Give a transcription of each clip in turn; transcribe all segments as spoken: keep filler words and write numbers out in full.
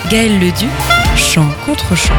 Gaël Leduc, chant contre chant.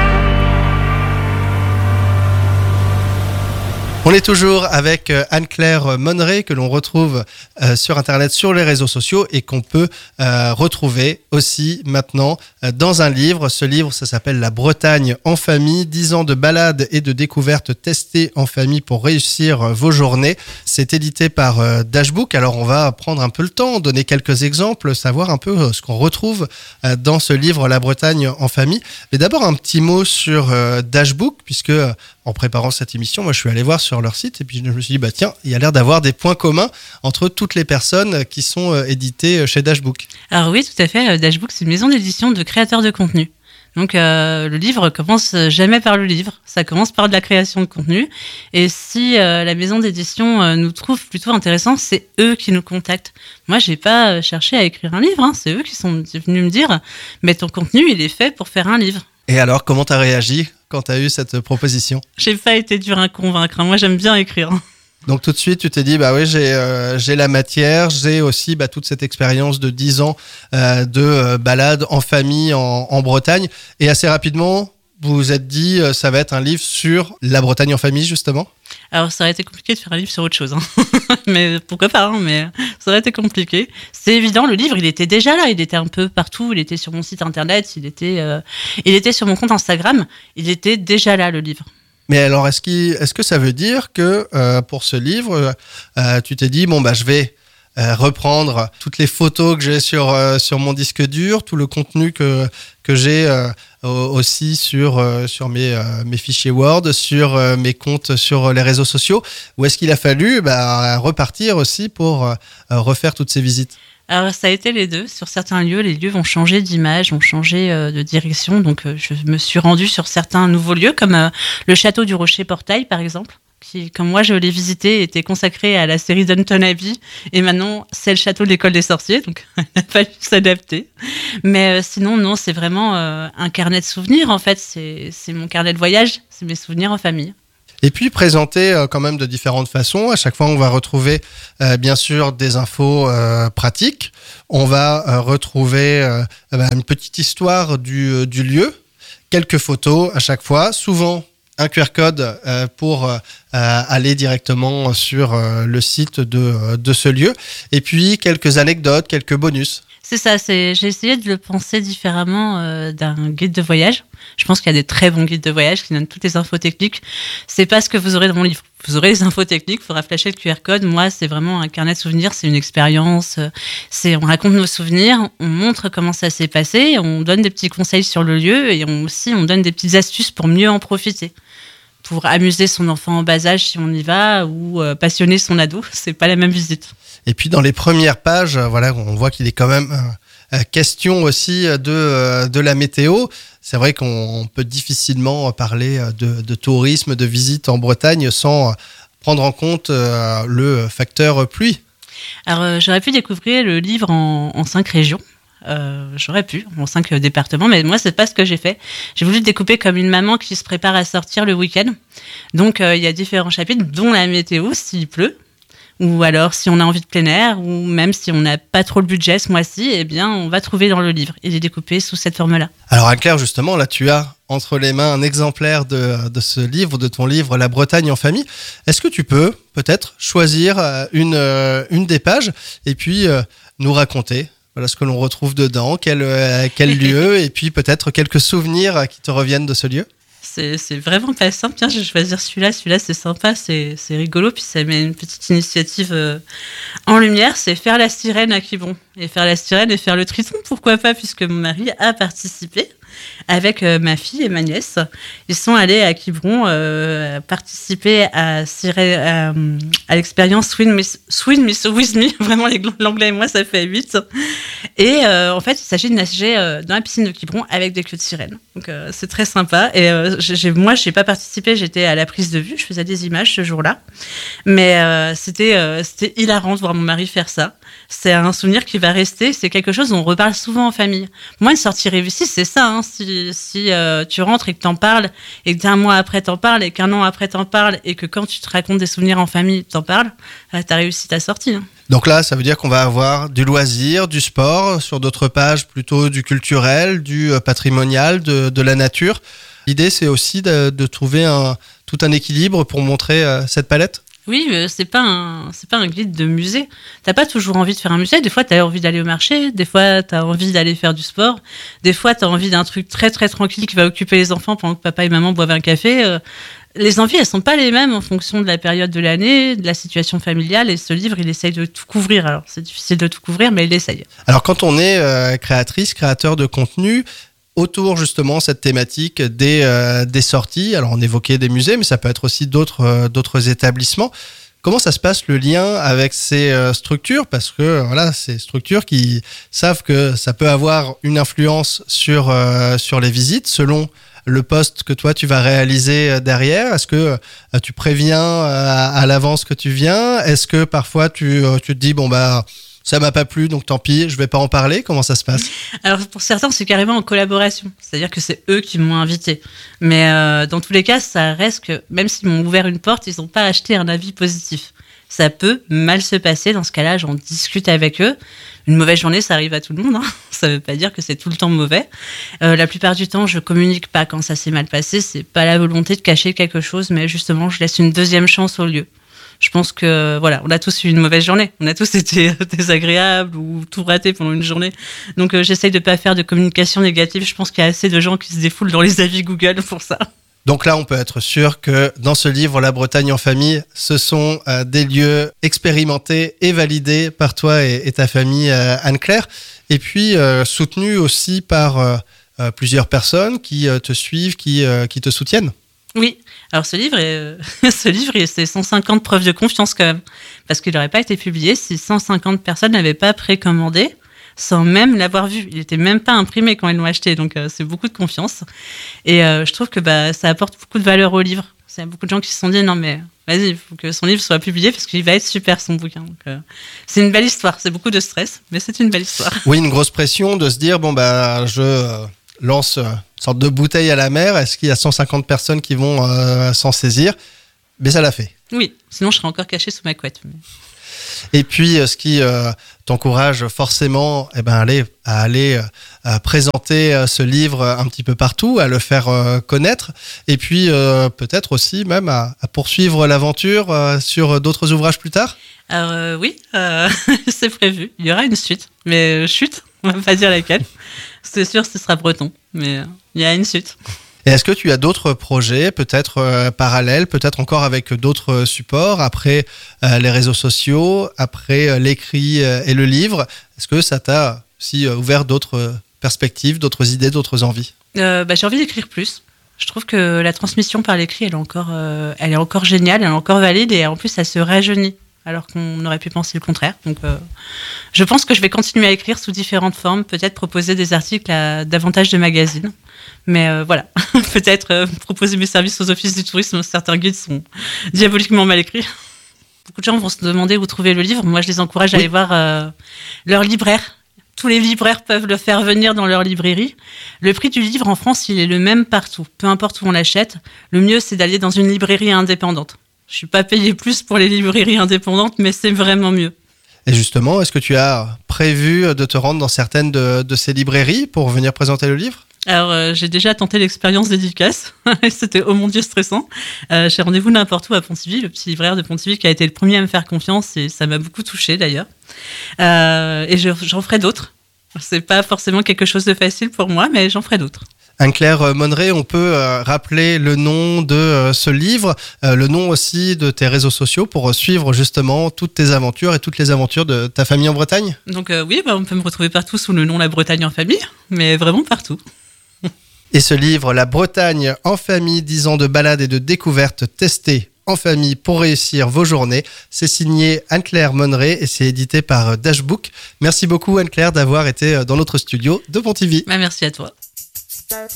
On est toujours avec Anne-Claire Monneret que l'on retrouve euh, sur Internet, sur les réseaux sociaux et qu'on peut euh, retrouver aussi maintenant euh, dans un livre. Ce livre, ça s'appelle La Bretagne en famille, dix ans de balades et de découvertes testées en famille pour réussir vos journées. C'est édité par euh, Dashbook. Alors on va prendre un peu le temps, donner quelques exemples, savoir un peu ce qu'on retrouve euh, dans ce livre La Bretagne en famille. Mais d'abord un petit mot sur euh, Dashbook, puisque euh, en préparant cette émission, moi je suis allé voir sur leur site et puis je me suis dit bah tiens, il y a l'air d'avoir des points communs entre toutes les personnes qui sont euh, éditées chez Dashbook. Alors oui, tout à fait. Dashbook, c'est une maison d'édition de créateurs de contenu. Donc euh, le livre commence jamais par le livre, ça commence par de la création de contenu. Et si euh, la maison d'édition euh, nous trouve plutôt intéressants, c'est eux qui nous contactent. Moi, j'ai pas cherché à écrire un livre, hein. C'est eux qui sont venus me dire mais ton contenu, il est fait pour faire un livre. Et alors, comment t'as réagi quand t'as eu cette proposition ? J'ai pas été dur à convaincre, hein. Moi j'aime bien écrire. Donc tout de suite, tu t'es dit, bah oui, j'ai, euh, j'ai la matière, j'ai aussi bah, toute cette expérience de dix ans euh, de euh, balade en famille en, en Bretagne. Et assez rapidement, vous vous êtes dit, euh, ça va être un livre sur la Bretagne en famille, justement ? Alors ça aurait été compliqué de faire un livre sur autre chose, hein. Mais pourquoi pas, hein, mais ça aurait été compliqué. C'est évident, le livre, il était déjà là, il était un peu partout, il était sur mon site internet, il était, euh, il était sur mon compte Instagram, il était déjà là, le livre. Mais alors, est-ce, qu'il, est-ce que ça veut dire que euh, pour ce livre, euh, tu t'es dit, bon, bah, je vais euh, reprendre toutes les photos que j'ai sur, euh, sur mon disque dur, tout le contenu que, que j'ai euh, aussi sur, euh, sur mes, euh, mes fichiers Word, sur euh, mes comptes sur les réseaux sociaux, ou est-ce qu'il a fallu bah, repartir aussi pour euh, refaire toutes ces visites ? Alors ça a été les deux. Sur certains lieux, les lieux vont changer d'image, vont changer euh, de direction. Donc euh, je me suis rendue sur certains nouveaux lieux, comme euh, le château du Rocher-Portail, par exemple, qui, comme moi je l'ai visité, était consacré à la série Downton Abbey. Et maintenant, c'est le château de l'école des sorciers, donc il a fallu s'adapter. Mais euh, sinon, non, c'est vraiment euh, un carnet de souvenirs, en fait. C'est, c'est mon carnet de voyage, c'est mes souvenirs en famille. Et puis présenté euh, quand même de différentes façons. À chaque fois, on va retrouver euh, bien sûr des infos euh, pratiques. On va euh, retrouver euh, bah, une petite histoire du, euh, du lieu, quelques photos à chaque fois, souvent un Q R code euh, pour euh, aller directement sur euh, le site de, de ce lieu. Et puis quelques anecdotes, quelques bonus. C'est ça, c'est, j'ai essayé de le penser différemment euh, d'un guide de voyage. Je pense qu'il y a des très bons guides de voyage qui donnent toutes les infos techniques. C'est pas ce que vous aurez dans mon livre. Vous aurez les infos techniques, il faudra flasher le Q R code. Moi, c'est vraiment un carnet de souvenirs, c'est une expérience. C'est, on raconte nos souvenirs, on montre comment ça s'est passé, on donne des petits conseils sur le lieu et on, aussi on donne des petites astuces pour mieux en profiter. Pour amuser son enfant en bas âge si on y va ou euh, passionner son ado, c'est pas la même visite. Et puis dans les premières pages, voilà, on voit qu'il est quand même euh, question aussi de, euh, de la météo. C'est vrai qu'on peut difficilement parler de, de tourisme, de visite en Bretagne sans prendre en compte euh, le facteur pluie. Alors euh, j'aurais pu découvrir le livre en, en cinq régions. Euh, j'aurais pu, en cinq départements, mais moi, c'est pas ce que j'ai fait. J'ai voulu le découper comme une maman qui se prépare à sortir le week-end. Donc, euh, il y a différents chapitres, dont la météo, s'il pleut, ou alors si on a envie de plein air, ou même si on n'a pas trop le budget ce mois-ci, eh bien, on va trouver dans le livre. Il est découpé sous cette forme-là. Alors, Anne-Claire, justement, là, tu as entre les mains un exemplaire de, de ce livre, de ton livre La Bretagne en famille. Est-ce que tu peux peut-être choisir une, une des pages et puis euh, nous raconter voilà ce que l'on retrouve dedans, quel, euh, quel lieu, et puis peut-être quelques souvenirs qui te reviennent de ce lieu. C'est, c'est vraiment pas simple. Tiens, je vais choisir celui-là. Celui-là, c'est sympa, c'est, c'est rigolo. Puis ça met une petite initiative euh, en lumière. C'est faire la sirène à Quiberon. Et faire la sirène et faire le triton, pourquoi pas, puisque mon mari a participé avec euh, ma fille et ma nièce. Ils sont allés à Quiberon euh, participer à, sirène, à, à l'expérience Swim Miss, Swim Miss With Me. Vraiment, les, l'anglais et moi, ça fait huit. Et euh, en fait, il s'agit de nager euh, dans la piscine de Quiberon avec des queues de sirène. Donc, euh, c'est très sympa. Et euh, j'ai, moi, je n'ai pas participé, j'étais à la prise de vue. Je faisais des images ce jour-là. Mais euh, c'était, euh, c'était hilarant de voir mon mari faire ça. C'est un souvenir qui va rester. C'est quelque chose dont on reparle souvent en famille. Moi, une sortie réussie, c'est ça. Hein. Si, si euh, tu rentres et que t'en parles, et que d'un mois après t'en parles, et qu'un an après t'en parles, et que quand tu te racontes des souvenirs en famille, t'en parles, euh, t'as réussi ta sortie. Hein. Donc là, ça veut dire qu'on va avoir du loisir, du sport, sur d'autres pages plutôt du culturel, du patrimonial, de, de la nature. L'idée, c'est aussi de, de trouver un, tout un équilibre pour montrer euh, cette palette. Oui, euh, c'est pas un, c'est pas un guide de musée. T'as pas toujours envie de faire un musée. Des fois, t'as envie d'aller au marché. Des fois, t'as envie d'aller faire du sport. Des fois, t'as envie d'un truc très très tranquille qui va occuper les enfants pendant que papa et maman boivent un café. Euh, les envies, elles sont pas les mêmes en fonction de la période de l'année, de la situation familiale. Et ce livre, il essaye de tout couvrir. Alors, c'est difficile de tout couvrir, mais il essaye. Alors, quand on est euh, créatrice, créateur de contenu, autour justement cette thématique des, euh, des sorties. Alors on évoquait des musées, mais ça peut être aussi d'autres, euh, d'autres établissements. Comment ça se passe le lien avec ces euh, structures ? Parce que voilà, ces structures qui savent que ça peut avoir une influence sur, euh, sur les visites selon le poste que toi tu vas réaliser derrière. Est-ce que euh, tu préviens euh, à l'avance que tu viens ? Est-ce que parfois tu, euh, tu te dis bon bah ça m'a pas plu, donc tant pis, je vais pas en parler. Comment ça se passe ? Alors pour certains, c'est carrément en collaboration. C'est-à-dire que c'est eux qui m'ont invité. Mais euh, dans tous les cas, ça reste que même s'ils m'ont ouvert une porte, ils n'ont pas acheté un avis positif. Ça peut mal se passer. Dans ce cas-là, j'en discute avec eux. Une mauvaise journée, ça arrive à tout le monde. Hein. Ça veut pas dire que c'est tout le temps mauvais. Euh, la plupart du temps, je communique pas quand ça s'est mal passé. C'est pas la volonté de cacher quelque chose, mais justement, je laisse une deuxième chance au lieu. Je pense que, voilà, on a tous eu une mauvaise journée. On a tous été désagréables ou tout raté pendant une journée. Donc, euh, j'essaye de pas faire de communication négative. Je pense qu'il y a assez de gens qui se défoulent dans les avis Google pour ça. Donc là, on peut être sûr que dans ce livre, La Bretagne en famille, ce sont euh, des lieux expérimentés et validés par toi et, et ta famille, euh, Anne-Claire. Et puis, euh, soutenus aussi par euh, euh, plusieurs personnes qui euh, te suivent, qui, euh, qui te soutiennent. Oui, alors ce livre, est, ce livre, c'est cent cinquante preuves de confiance quand même, parce qu'il n'aurait pas été publié si cent cinquante personnes n'avaient pas précommandé, sans même l'avoir vu. Il n'était même pas imprimé quand ils l'ont acheté, donc euh, c'est beaucoup de confiance. Et euh, je trouve que bah, ça apporte beaucoup de valeur au livre. Il y a beaucoup de gens qui se sont dit, non mais vas-y, il faut que son livre soit publié, parce qu'il va être super son bouquin. Donc, euh, c'est une belle histoire, c'est beaucoup de stress, mais c'est une belle histoire. Oui, une grosse pression de se dire, bon bah je... Euh... lance une sorte de bouteille à la mer, est-ce qu'il y a cent cinquante personnes qui vont euh, s'en saisir ? Mais ça l'a fait. Oui, sinon je serais encore caché sous ma couette. Mais... Et puis, ce qui euh, t'encourage forcément eh ben, aller, à aller euh, présenter euh, ce livre un petit peu partout, à le faire euh, connaître, et puis euh, peut-être aussi même à, à poursuivre l'aventure euh, sur d'autres ouvrages plus tard ? Alors euh, oui, euh, c'est prévu. Il y aura une suite, mais euh, chute, on va pas dire laquelle. C'est sûr, ce sera breton, mais euh, il y a une suite. Et est-ce que tu as d'autres projets, peut-être euh, parallèles, peut-être encore avec d'autres supports, après euh, les réseaux sociaux, après euh, l'écrit euh, et le livre ? Est-ce que ça t'a aussi euh, ouvert d'autres perspectives, d'autres idées, d'autres envies ? euh, bah, J'ai envie d'écrire plus. Je trouve que la transmission par l'écrit, elle est encore, euh, elle est encore géniale, elle est encore valide, et en plus, elle se rajeunit. Alors qu'on aurait pu penser le contraire. Donc, euh, je pense que je vais continuer à écrire sous différentes formes, peut-être proposer des articles à davantage de magazines. Mais euh, voilà, peut-être euh, proposer mes services aux offices du tourisme. Certains guides sont diaboliquement mal écrits. Beaucoup de gens vont se demander où trouver le livre. Moi, je les encourage à oui. aller voir euh, leur libraire. Tous les libraires peuvent le faire venir dans leur librairie. Le prix du livre en France, il est le même partout. Peu importe où on l'achète, le mieux, c'est d'aller dans une librairie indépendante. Je ne suis pas payée plus pour les librairies indépendantes, mais c'est vraiment mieux. Et justement, est-ce que tu as prévu de te rendre dans certaines de, de ces librairies pour venir présenter le livre ? Alors, euh, j'ai déjà tenté l'expérience dédicace. C'était, oh mon Dieu, stressant. Euh, j'ai rendez-vous n'importe où à Pontivy, le petit libraire de Pontivy qui a été le premier à me faire confiance, et ça m'a beaucoup touchée d'ailleurs. Euh, et je, j'en ferai d'autres. C'est pas forcément quelque chose de facile pour moi, mais j'en ferai d'autres. Anne-Claire Monneret, on peut euh, rappeler le nom de euh, ce livre, euh, le nom aussi de tes réseaux sociaux pour suivre justement toutes tes aventures et toutes les aventures de ta famille en Bretagne ? Donc euh, oui, bah, on peut me retrouver partout sous le nom La Bretagne en famille, mais vraiment partout. Et ce livre, La Bretagne en famille, dix ans de balade et de découverte testée en famille pour réussir vos journées, c'est signé Anne-Claire Monneret et c'est édité par Dashbook. Merci beaucoup Anne-Claire d'avoir été dans notre studio de Pontivy. Bah, merci à toi.